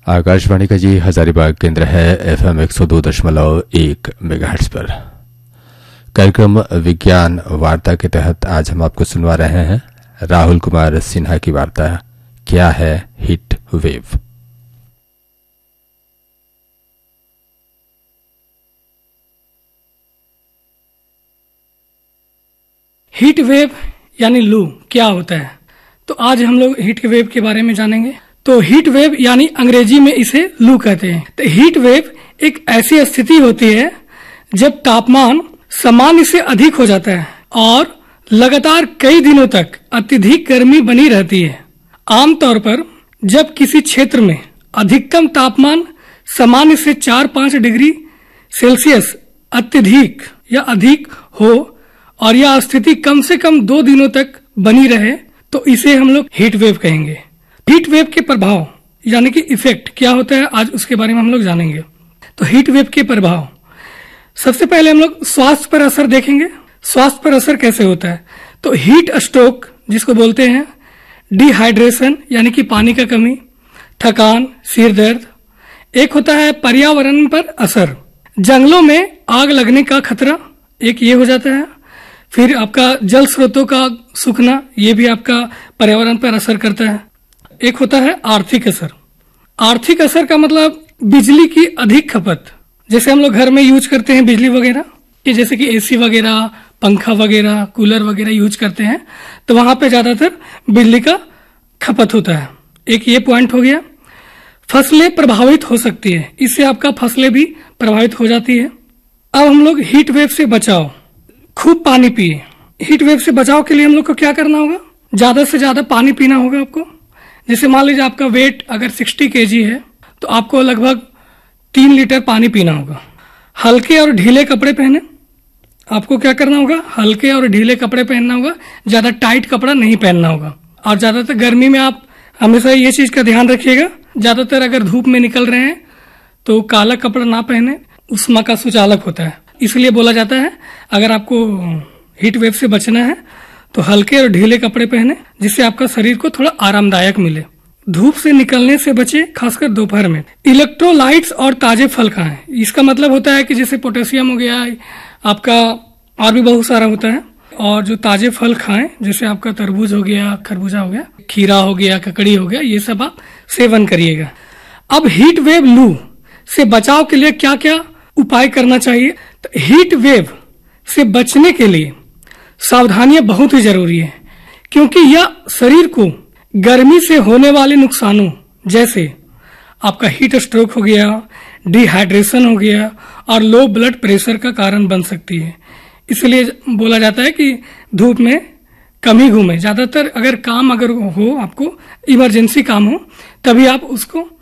आकाशवाणी का जी हजारीबाग केंद्र है FM 102.1 मेगाहर्ट्ज पर। कार्यक्रम विज्ञान वार्ता के तहत आज हम आपको सुनवा रहे हैं राहुल कुमार सिन्हा की वार्ता क्या है हीट वेव। हीट वेव यानी लू क्या होता है, तो आज हम लोग हीट वेव के बारे में जानेंगे। तो हीट वेव यानी अंग्रेजी में इसे लू कहते हैं। तो हीट वेव एक ऐसी स्थिति होती है जब तापमान सामान्य से अधिक हो जाता है और लगातार कई दिनों तक अत्यधिक गर्मी बनी रहती है। आमतौर पर जब किसी क्षेत्र में अधिकतम तापमान सामान्य से 4-5 डिग्री सेल्सियस अत्यधिक या अधिक हो और यह स्थिति कम से कम 2 दिनों तक बनी रहे तो इसे हम लोग हीट वेव कहेंगे। हीट वेव के प्रभाव यानी कि इफेक्ट क्या होता है, आज उसके बारे में हम लोग जानेंगे। तो हीट वेव के प्रभाव, सबसे पहले हम लोग स्वास्थ्य पर असर देखेंगे। स्वास्थ्य पर असर कैसे होता है, तो हीट स्ट्रोक जिसको बोलते हैं, डिहाइड्रेशन यानी कि पानी का कमी, थकान, सिर दर्द। एक होता है पर्यावरण पर असर, जंगलों में आग लगने का खतरा, एक ये हो जाता है। फिर आपका जल स्रोतों का सूखना, ये भी आपका पर्यावरण पर असर करता है। एक होता है आर्थिक असर। आर्थिक असर का मतलब बिजली की अधिक खपत, जैसे हम लोग घर में यूज करते हैं बिजली वगैरह, कि जैसे कि एसी वगैरह, पंखा वगैरह, कूलर वगैरह यूज करते हैं, तो वहां पे ज्यादातर बिजली का खपत होता है। एक ये पॉइंट हो गया। फसलें प्रभावित हो सकती है, इससे आपका फसलें भी प्रभावित हो जाती है। अब हम लोग हीट वेव से बचाव, खूब पानी पिए। हीट वेव से बचाव के लिए हम लोग को क्या करना होगा, ज्यादा से ज्यादा पानी पीना होगा आपको। जैसे मान लीजिए आपका वेट अगर 60 kg है तो आपको लगभग 3 लीटर पानी पीना होगा। हल्के और ढीले कपड़े पहने, आपको क्या करना होगा, हल्के और ढीले कपड़े पहनना होगा, ज्यादा टाइट कपड़ा नहीं पहनना होगा। और ज्यादातर गर्मी में आप हमेशा ये चीज का ध्यान रखिएगा, ज्यादातर अगर धूप में निकल रहे हैं तो काला कपड़ा ना पहने, उष्मा का सुचालक होता है। इसलिए बोला जाता है अगर आपको हीट वेव से बचना है तो हल्के और ढीले कपड़े पहने, जिससे आपका शरीर को थोड़ा आरामदायक मिले। धूप से निकलने से बचे, खासकर दोपहर में। इलेक्ट्रोलाइट्स और ताजे फल खाएं। इसका मतलब होता है कि जैसे पोटेशियम हो गया, आपका और भी बहुत सारा होता है। और जो ताजे फल खाएं, जैसे आपका तरबूज हो गया, खरबूजा हो गया, खीरा हो गया, ककड़ी हो गया, ये सब आप सेवन करिएगा। अब हीट वेव लू से बचाव के लिए क्या क्या उपाय करना चाहिए, तो हीट वेव से बचने के लिए सावधानियां बहुत ही जरूरी है, क्योंकि यह शरीर को गर्मी से होने वाले नुकसानों जैसे आपका हीट स्ट्रोक हो गया, डिहाइड्रेशन हो गया और लो ब्लड प्रेशर का कारण बन सकती है। इसलिए बोला जाता है कि धूप में कम ही घूमें। ज्यादातर अगर काम अगर हो, आपको इमरजेंसी काम हो, तभी आप उसको